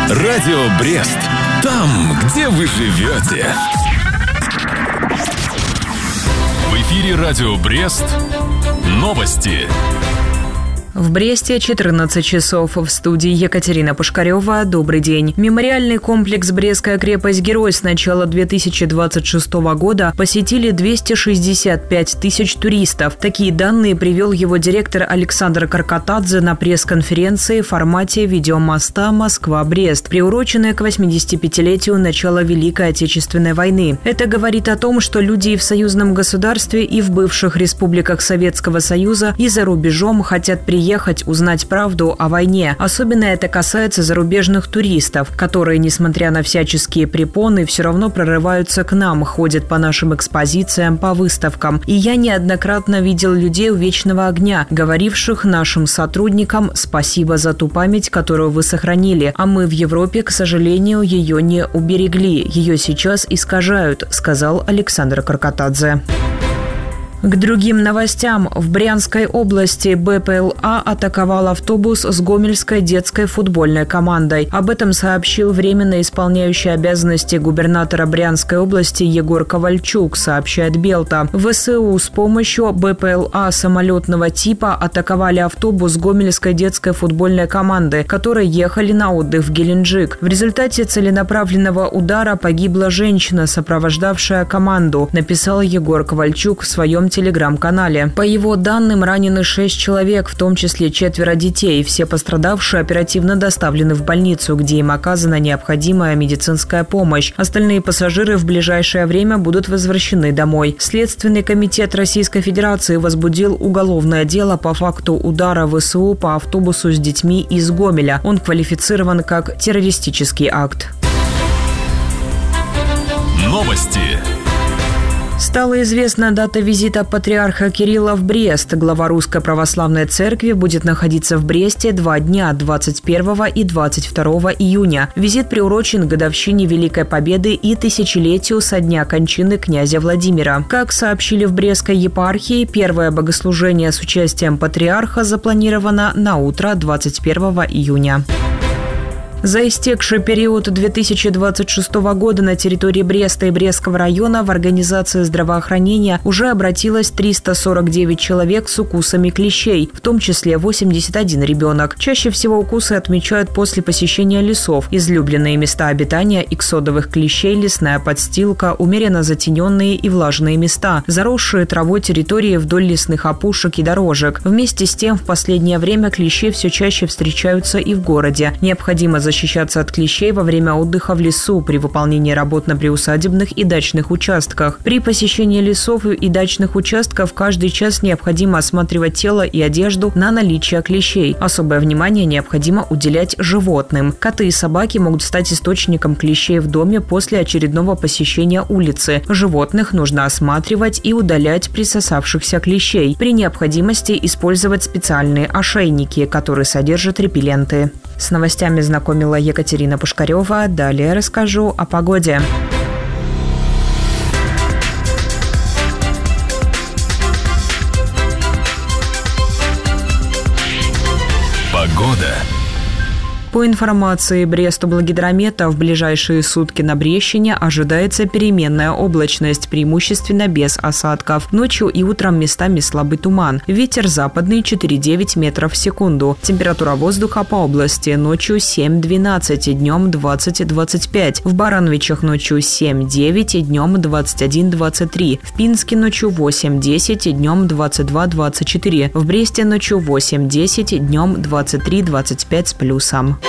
Радио Брест. Там, где вы живете. В эфире Радио Брест. Новости. В Бресте 14 часов. В студии Екатерина Пушкарева. Добрый день. Мемориальный комплекс «Брестская крепость-герой» с начала 2026 года посетили 265 тысяч туристов. Такие данные привел его директор Александр Каркатадзе на пресс-конференции в формате видеомоста «Москва-Брест», приуроченной к 85-летию начала Великой Отечественной войны. Это говорит о том, что люди и в союзном государстве, и в бывших республиках Советского Союза, и за рубежом хотят приехать, узнать правду о войне. Особенно это касается зарубежных туристов, которые, несмотря на всяческие препоны, все равно прорываются к нам, ходят по нашим экспозициям, по выставкам. И я неоднократно видел людей у Вечного огня, говоривших нашим сотрудникам «спасибо за ту память, которую вы сохранили, а мы в Европе, к сожалению, ее не уберегли, ее сейчас искажают», сказал Александр Каркатадзе. К другим новостям. В Брянской области БПЛА атаковал автобус с гомельской детской футбольной командой. Об этом сообщил временно исполняющий обязанности губернатора Брянской области Егор Ковальчук, сообщает Белта. ВСУ с помощью БПЛА самолетного типа атаковали автобус гомельской детской футбольной команды, которые ехали на отдых в Геленджик. В результате целенаправленного удара погибла женщина, сопровождавшая команду, написал Егор Ковальчук в своем телеграм-канале. По его данным, ранены 6 человек, в том числе 4 детей. Все пострадавшие оперативно доставлены в больницу, где им оказана необходимая медицинская помощь. Остальные пассажиры в ближайшее время будут возвращены домой. Следственный комитет Российской Федерации возбудил уголовное дело по факту удара ВСУ по автобусу с детьми из Гомеля. Он квалифицирован как террористический акт. Новости. Стала известна дата визита патриарха Кирилла в Брест. Глава Русской Православной Церкви будет находиться в Бресте 2 дня – 21 и 22 июня. Визит приурочен к годовщине Великой Победы и тысячелетию со дня кончины князя Владимира. Как сообщили в Брестской епархии, первое богослужение с участием патриарха запланировано на утро 21 июня. За истекший период 2026 года на территории Бреста и Брестского района в организации здравоохранения уже обратилось 349 человек с укусами клещей, в том числе 81 ребенок. Чаще всего укусы отмечают после посещения лесов. Излюбленные места обитания иксодовых клещей – лесная подстилка, умеренно затененные и влажные места, заросшие травой территории вдоль лесных опушек и дорожек. Вместе с тем, в последнее время клещи все чаще встречаются и в городе. Необходимо защищаться от клещей во время отдыха в лесу, при выполнении работ на приусадебных и дачных участках. При посещении лесов и дачных участков каждый час необходимо осматривать тело и одежду на наличие клещей. Особое внимание необходимо уделять животным. Коты и собаки могут стать источником клещей в доме после очередного посещения улицы. Животных нужно осматривать и удалять присосавшихся клещей. При необходимости использовать специальные ошейники, которые содержат репелленты. С новостями знакомила Екатерина Пушкарева. Далее расскажу о погоде. Погода. По информации Брестоблгидромета, в ближайшие сутки на Брестщине ожидается переменная облачность, преимущественно без осадков. Ночью и утром местами слабый туман. Ветер западный 4,9 метров в секунду. Температура воздуха по области: ночью 7-12, днем 20-25. В Барановичах ночью 7-9, днем 21-23. В Пинске ночью 8-10, днем 22-24. В Бресте ночью 8-10, днем 23-25 с плюсом.